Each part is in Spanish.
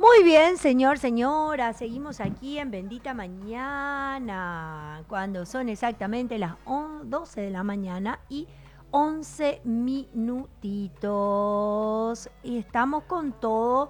Muy bien, señor, señora. Seguimos aquí en Bendita Mañana, cuando son exactamente las 12 de la mañana y 11 minutitos. Y estamos con todo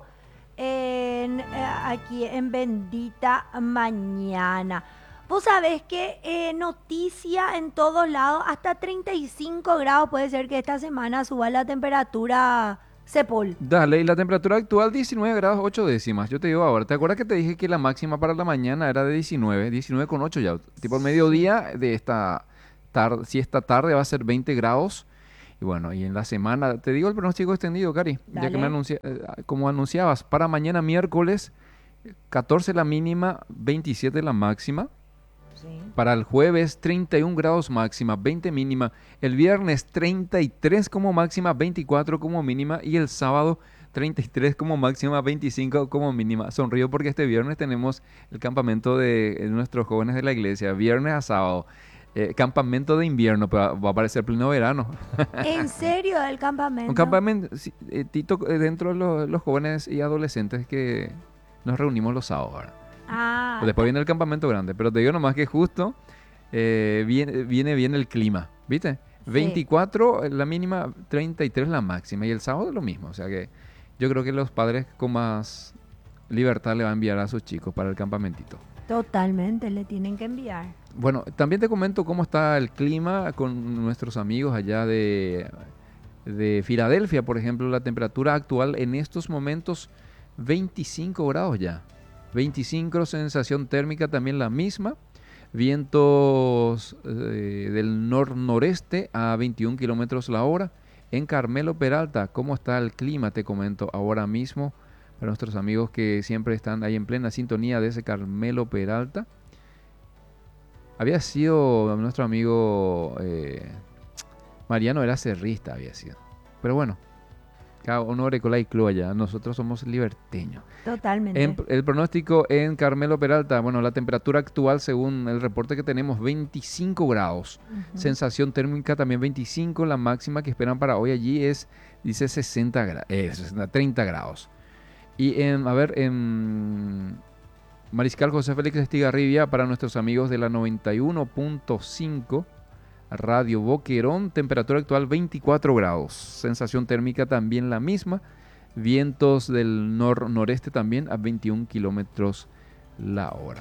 aquí en Bendita Mañana. Vos sabés que noticia en todos lados, hasta 35 grados puede ser que esta semana suba la temperatura, Cepol. Dale, y la temperatura actual 19 grados 8 décimas. Yo te digo ahora, ¿te acuerdas que te dije que la máxima para la mañana era de 19 con 8 ya? Tipo el Sí. mediodía de esta tarde, si esta tarde va a ser 20 grados. Y bueno, y en la semana, te digo el pronóstico extendido, Cari, ya que Dale. como anunciabas, para mañana miércoles 14 la mínima, 27 la máxima. Sí. Para el jueves 31 grados máxima, 20 mínima. El viernes 33 como máxima, 24 como mínima. Y el sábado 33 como máxima, 25 como mínima. Sonrío porque este viernes tenemos el campamento de nuestros jóvenes de la iglesia. Viernes a sábado. Campamento de invierno, pero va a aparecer pleno verano. ¿En serio el Un campamento? campamento, sí, Tito, dentro de los jóvenes y adolescentes que nos reunimos los sábados, ¿verdad? Ah, Después viene el campamento grande, pero te digo nomás que justo viene bien el clima, ¿viste? sí, 24 la mínima, 33 la máxima y el sábado lo mismo. O sea que yo creo que los padres con más libertad le van a enviar a sus chicos para el campamentito. totalmente le tienen que enviar. Bueno, también te comento cómo está el clima con nuestros amigos allá de Filadelfia, por ejemplo, la temperatura actual en estos momentos 25 grados ya. 25, sensación térmica también la misma. Vientos del nor-noreste a 21 kilómetros la hora. En Carmelo Peralta, ¿cómo está el clima? Te comento ahora mismo para nuestros amigos que siempre están ahí en plena sintonía de ese Carmelo Peralta. Había sido nuestro amigo Mariano, era cerrista, había sido. Pero bueno, cada honor y club allá. Nosotros somos liberteños. Totalmente. El pronóstico en Carmelo Peralta, bueno, la temperatura actual según el reporte que tenemos, 25 grados. Ujú. Sensación térmica también 25. La máxima que esperan para hoy allí es, dice 30 grados. Y a ver, en Mariscal José Félix Estigarribia, para nuestros amigos de la 91.5 Radio Boquerón, temperatura actual 24 grados. Sensación térmica también la misma. Vientos del nor-noreste también a 21 kilómetros la hora.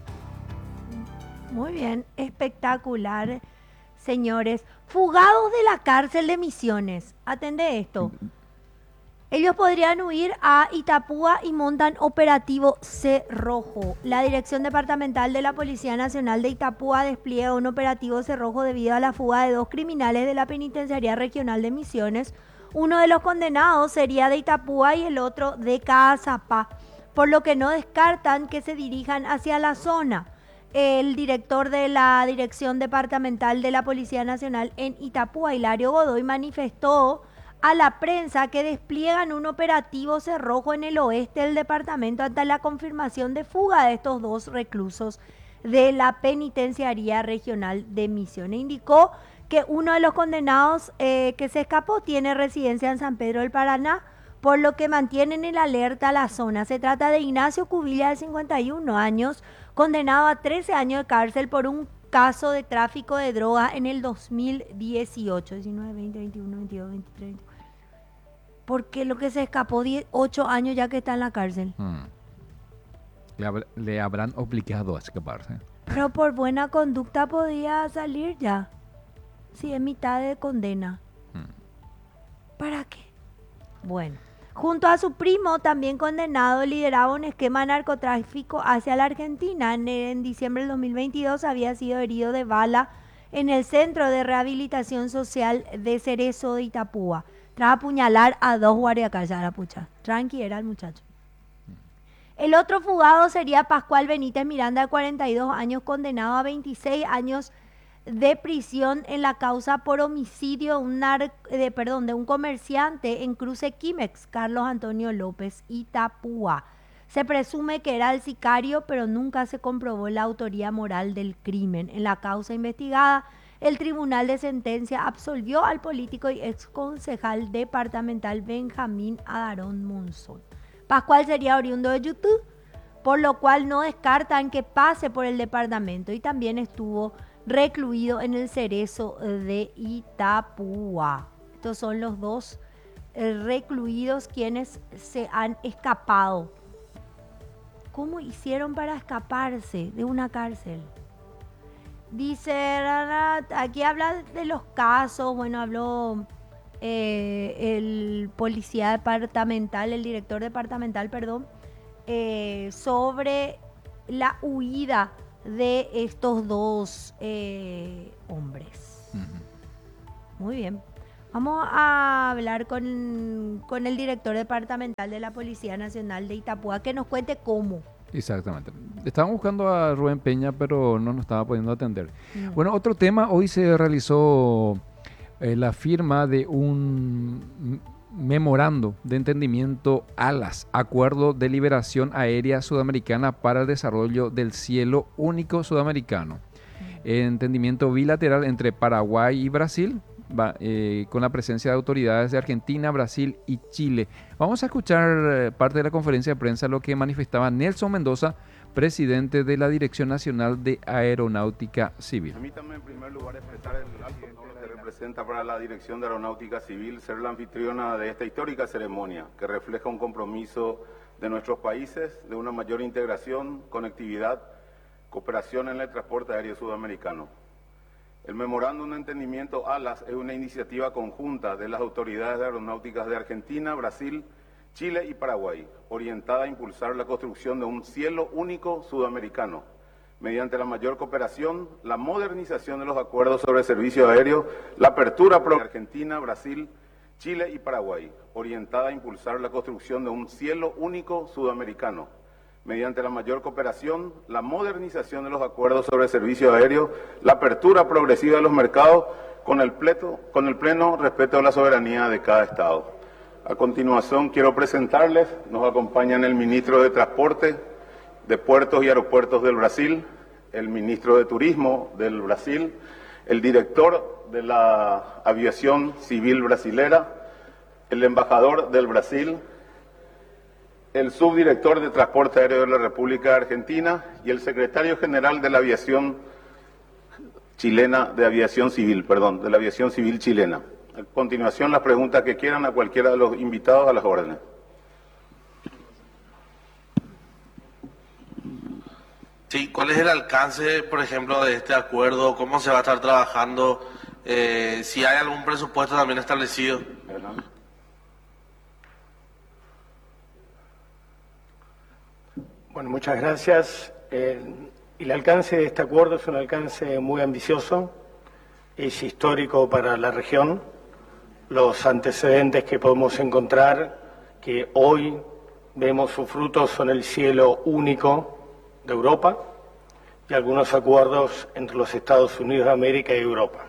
Muy bien, espectacular, señores. Fugados de la cárcel de Misiones. Atende esto. Ellos podrían huir a Itapúa y montan operativo Cerrojo. La Dirección Departamental de la Policía Nacional de Itapúa despliega un operativo Cerrojo debido a la fuga de dos criminales de la Penitenciaría Regional de Misiones. Uno de los condenados sería de Itapúa y el otro de Caazapá, por lo que no descartan que se dirijan hacia la zona. El director de la Dirección Departamental de la Policía Nacional en Itapúa, Hilario Godoy, manifestó a la prensa que despliegan un operativo cerrojo en el oeste del departamento ante la confirmación de fuga de estos dos reclusos de la Penitenciaría Regional de Misiones. Indicó que uno de los condenados que se escapó tiene residencia en San Pedro del Paraná, por lo que mantienen en alerta la zona. Se trata de Ignacio Cubilla, de 51 años, condenado a 13 años de cárcel por un caso de tráfico de droga en el 2018, 19, 20, 21, 22, 23. Porque lo que se escapó 8 años ya que está en la cárcel. Le habrán obligado a escaparse. Pero por buena conducta podía salir ya. Si es mitad de condena. Hmm. ¿Para qué? Bueno. Junto a su primo, también condenado, lideraba un esquema de narcotráfico hacia la Argentina. En diciembre del 2022 había sido herido de bala en el Centro de Rehabilitación Social de Cerezo de Itapúa, tras apuñalar a dos guardiacallas a la pucha. Tranqui era el muchacho. El otro fugado sería Pascual Benítez Miranda, de 42 años, condenado a 26 años de prisión en la causa por homicidio de un comerciante en Cruce Quimex, Carlos Antonio López Itapúa. Se presume que era el sicario, pero nunca se comprobó la autoría moral del crimen. En la causa investigada, el Tribunal de Sentencia absolvió al político y exconcejal departamental Benjamín Adarón Monzón. Pascual sería oriundo de YouTube, por lo cual no descartan que pase por el departamento y también estuvo recluido en el Cerezo de Itapúa. Estos son los dos recluidos quienes se han escapado. ¿Cómo hicieron para escaparse de una cárcel? Dice, aquí habla de los casos, bueno, habló el policía departamental, el director departamental, perdón, sobre la huida de estos dos hombres. Muy bien. Vamos a hablar con el director departamental de la Policía Nacional de Itapúa que nos cuente cómo. Exactamente. Estábamos buscando a Rubén Peña, pero no nos estaba pudiendo atender. Bueno, otro tema, hoy se realizó la firma de un memorando de entendimiento ALAS, Acuerdo de Liberación Aérea Sudamericana para el Desarrollo del Cielo Único Sudamericano. Entendimiento bilateral entre Paraguay y Brasil, con la presencia de autoridades de Argentina, Brasil y Chile. Vamos a escuchar parte de la conferencia de prensa, lo que manifestaba Nelson Mendoza, presidente de la Dirección Nacional de Aeronáutica Civil. Permítame en primer lugar expresar el alto honor que representa para la Dirección de Aeronáutica Civil ser la anfitriona de esta histórica ceremonia que refleja un compromiso de nuestros países de una mayor integración, conectividad, cooperación en el transporte aéreo sudamericano. El Memorándum de Entendimiento ALAS es una iniciativa conjunta de las autoridades aeronáuticas de Argentina, Brasil, Chile y Paraguay, orientada a impulsar la construcción de un cielo único sudamericano, mediante la mayor cooperación, la modernización de los acuerdos sobre servicio aéreo, la apertura de Argentina, Brasil, Chile y Paraguay, orientada a impulsar la construcción de un cielo único sudamericano, mediante la mayor cooperación, la modernización de los acuerdos sobre servicio aéreo, la apertura progresiva de los mercados con el pleno respeto a la soberanía de cada Estado. A continuación quiero presentarles, nos acompañan el ministro de Transporte, de Puertos y Aeropuertos del Brasil, el ministro de Turismo del Brasil, el director de la Aviación Civil Brasilera, el embajador del Brasil, el subdirector de Transporte Aéreo de la República Argentina y el secretario general de la Aviación Chilena, de la Aviación Civil chilena. A continuación, las preguntas que quieran a cualquiera de los invitados, a las órdenes. Sí, ¿cuál es el alcance, por ejemplo, de este acuerdo? ¿Cómo se va a estar trabajando? Si hay algún presupuesto también establecido. Bueno, muchas gracias. El alcance de este acuerdo es un alcance muy ambicioso, es histórico para la región. Los antecedentes que podemos encontrar, que hoy vemos sus frutos, son el cielo único de Europa y algunos acuerdos entre los Estados Unidos de América y Europa.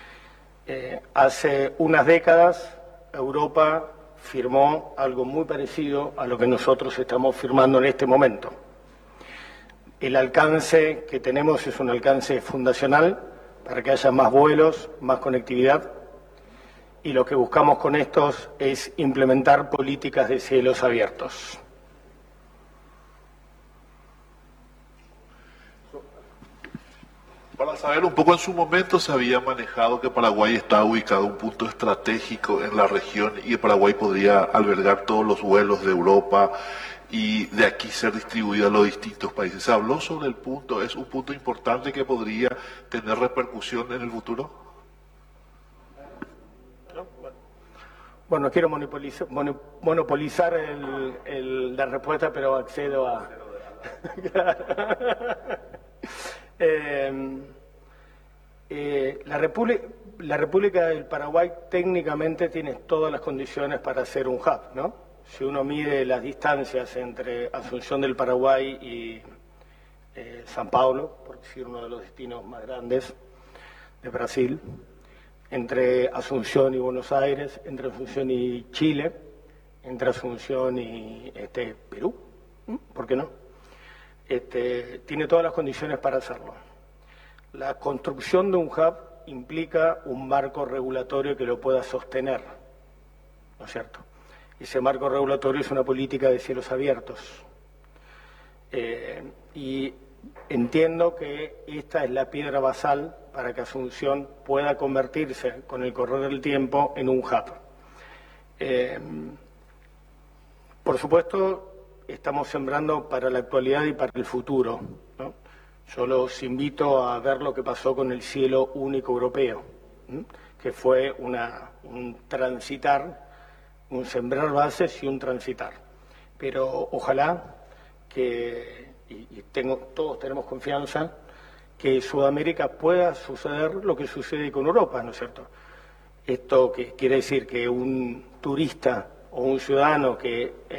Hace unas décadas Europa firmó algo muy parecido a lo que nosotros estamos firmando en este momento. El alcance que tenemos es un alcance fundacional para que haya más vuelos, más conectividad, y lo que buscamos con estos es implementar políticas de cielos abiertos. Para saber un poco, en su momento se había manejado que Paraguay está ubicado en un punto estratégico en la región y que Paraguay podría albergar todos los vuelos de Europa y de aquí ser distribuido a los distintos países. ¿Se habló sobre el punto? ¿Es un punto importante que podría tener repercusión en el futuro? Bueno, no quiero monopolizar la respuesta, pero accedo a... La República del Paraguay técnicamente tiene todas las condiciones para ser un hub, ¿no? Si uno mide las distancias entre Asunción del Paraguay y San Paulo, por decir uno de los destinos más grandes de Brasil, entre Asunción y Buenos Aires, entre Asunción y Chile, entre Asunción y Perú, ¿por qué no? Tiene todas las condiciones para hacerlo. La construcción de un hub implica un marco regulatorio que lo pueda sostener, ¿no es cierto? Ese marco regulatorio es una política de cielos abiertos. Y entiendo que esta es la piedra basal para que Asunción pueda convertirse, con el correr del tiempo, en un hub. Por supuesto, estamos sembrando para la actualidad y para el futuro, ¿no? Yo los invito a ver lo que pasó con el cielo único europeo, ¿sí? Que fue un transitar, un sembrar bases y un transitar. Pero ojalá que, todos tenemos confianza, que Sudamérica pueda suceder lo que sucede con Europa, ¿no es cierto? Esto que quiere decir que un turista o un ciudadano que